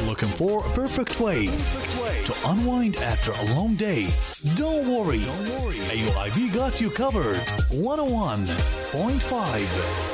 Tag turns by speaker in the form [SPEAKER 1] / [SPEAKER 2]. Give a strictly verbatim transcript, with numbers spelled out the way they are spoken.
[SPEAKER 1] Looking for a perfect way to unwind after a long day? Don't worry. Don't worry. A U I B got you covered. one oh one point five